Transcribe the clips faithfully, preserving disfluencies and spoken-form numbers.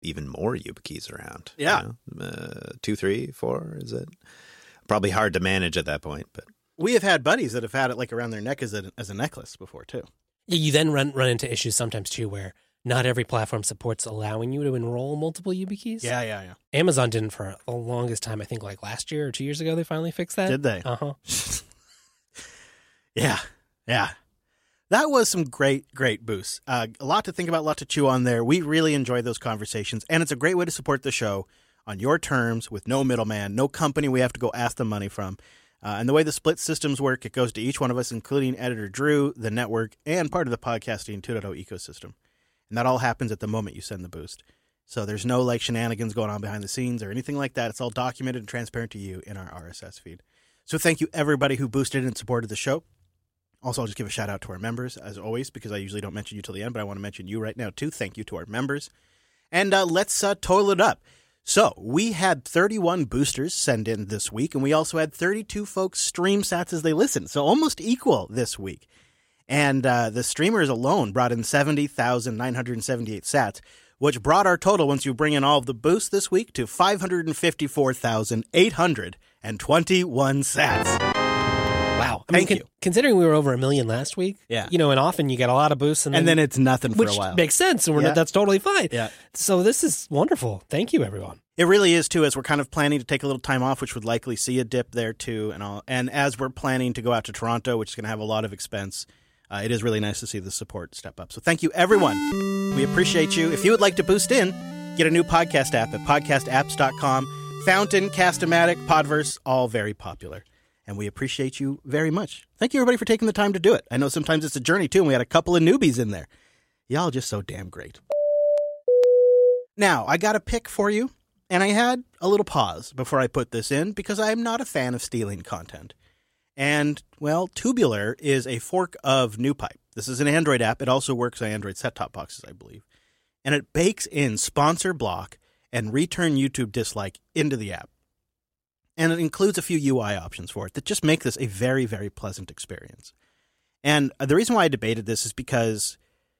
even more YubiKeys around. Yeah. You know? uh, two, three, four, is it? Probably hard to manage at that point, but we have had buddies that have had it like around their neck as a as a necklace before too. Yeah, you then run run into issues sometimes too where not every platform supports allowing you to enroll multiple YubiKeys. Yeah, yeah, yeah. Amazon didn't for the longest time. I think like last year or two years ago they finally fixed that. Did they? Uh huh. Yeah, yeah. That was some great, great boosts. Uh, a lot to think about, a lot to chew on there. We really enjoy those conversations, and it's a great way to support the show on your terms with no middleman, no company we have to go ask the money from. Uh, and the way the split systems work, it goes to each one of us, including editor Drew, the network, and part of the podcasting two point oh ecosystem. And that all happens at the moment you send the boost. So there's no like shenanigans going on behind the scenes or anything like that. It's all documented and transparent to you in our R S S feed. So thank you, everybody who boosted and supported the show. Also, I'll just give a shout out to our members, as always, because I usually don't mention you till the end, but I want to mention you right now, too. Thank you to our members. And uh, let's uh, total it up. So we had thirty-one boosters send in this week, and we also had thirty-two folks stream sats as they listened, so almost equal this week. And uh, the streamers alone brought in seventy thousand nine hundred seventy-eight sats, which brought our total, once you bring in all of the boosts this week, to five hundred fifty-four thousand eight hundred twenty-one sats. Wow. I mean, Thank con- you. Considering we were over a million last week, Yeah. you know, and often you get a lot of boosts. And then, And then it's nothing for which a while. makes sense, and we're Yeah. not, that's totally fine. Yeah. So this is wonderful. Thank you, everyone. It really is, too, as we're kind of planning to take a little time off, which would likely see a dip there, too. And all. And as we're planning to go out to Toronto, which is going to have a lot of expense, uh, it is really nice to see the support step up. So thank you, everyone. We appreciate you. If you would like to boost in, get a new podcast app at podcast apps dot com. Fountain, Cast-O-Matic, Podverse, all very popular. And we appreciate you very much. Thank you, everybody, for taking the time to do it. I know sometimes it's a journey, too, and we had a couple of newbies in there. Y'all are just so damn great. Now, I got a pick for you, and I had a little pause before I put this in because I am not a fan of stealing content. And, well, Tubular is a fork of NewPipe. This is an Android app. It also works on Android set-top boxes, I believe. And it bakes in sponsor block and return YouTube dislike into the app. And it includes a few U I options for it that just make this a very, very pleasant experience. And the reason why I debated this is because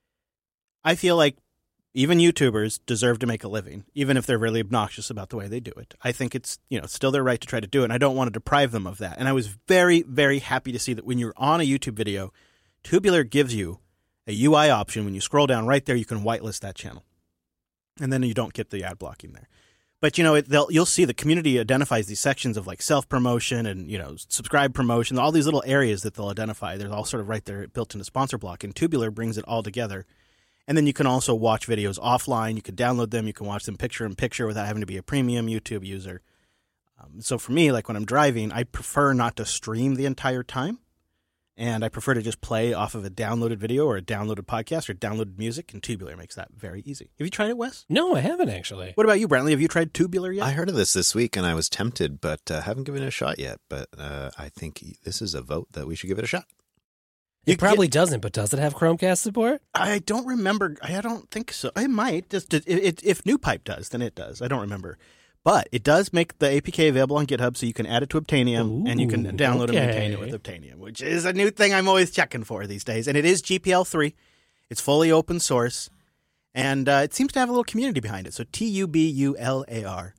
I feel like even YouTubers deserve to make a living, even if they're really obnoxious about the way they do it. I think it's, you know, still their right to try to do it, and I don't want to deprive them of that. And I was very, very happy to see that when you're on a YouTube video, Tubular gives you a U I option. When you scroll down right there, you can whitelist that channel. And then you don't get the ad blocking there. But, you know, it, they'll, you'll see the community identifies these sections of, like, self-promotion and, you know, subscribe promotion, all these little areas that they'll identify. They're all sort of right there built into sponsor block. And Tubular brings it all together. And then you can also watch videos offline. You can download them. You can watch them picture-in-picture without having to be a premium YouTube user. Um, so for me, like, when I'm driving, I prefer not to stream the entire time. And I prefer to just play off of a downloaded video or a downloaded podcast or downloaded music, and Tubular makes that very easy. Have you tried it, Wes? No, I haven't, actually. What about you, Brantley? Have you tried Tubular yet? I heard of this this week and I was tempted, but uh, haven't given it a shot yet. But uh, I think this is a vote that we should give it a shot. You It probably get- doesn't, but does it have Chromecast support? I don't remember. I don't think so. It might. Just it, it, if NewPipe does, then it does. I don't remember. But it does make the A P K available on GitHub, so you can add it to Obtainium, Ooh, and you can download and maintain it okay. with Obtainium, which is a new thing I'm always checking for these days. And it is G P L three. It's fully open source, and uh, it seems to have a little community behind it. So T U B U L A R.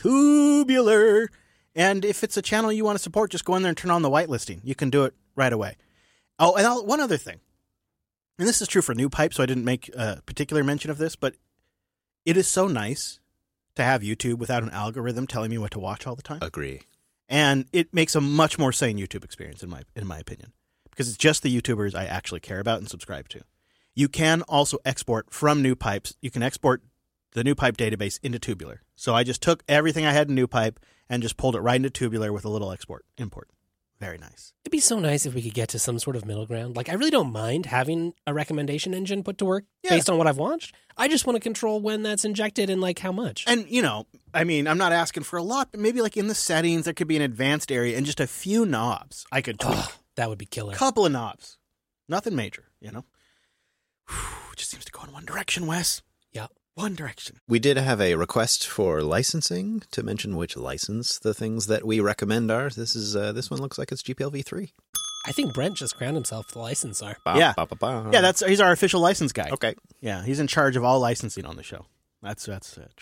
Tubular. And if it's a channel you want to support, just go in there and turn on the whitelisting. You can do it right away. Oh, and I'll, one other thing. And this is true for NewPipe, so I didn't make a particular mention of this, but it is so nice to have YouTube without an algorithm telling me what to watch all the time. Agree. And it makes a much more sane YouTube experience, in my in my opinion, because it's just the YouTubers I actually care about and subscribe to. You can also export from NewPipes. You can export the NewPipe database into Tubular. So I just took everything I had in NewPipe and just pulled it right into Tubular with a little export import. Very nice. It'd be so nice if we could get to some sort of middle ground. Like, I really don't mind having a recommendation engine put to work Yeah. based on what I've watched. I just want to control when that's injected and, like, how much. And, you know, I mean, I'm not asking for a lot, but maybe like in the settings, there could be an advanced area and just a few knobs I could tweak. Ugh, that would be killer. A couple of knobs. Nothing major, you know? Whew, it just seems to go in one direction, Wes. Yeah. One direction. We did have a request for licensing to mention which license the things that we recommend are. This is uh, this one looks like it's G P L v three. I think Brent just crowned himself the licensor. Ba, Yeah. ba, ba, ba. Yeah, that's he's our official license guy. okay. Yeah, he's in charge of all licensing on the show. That's that's uh,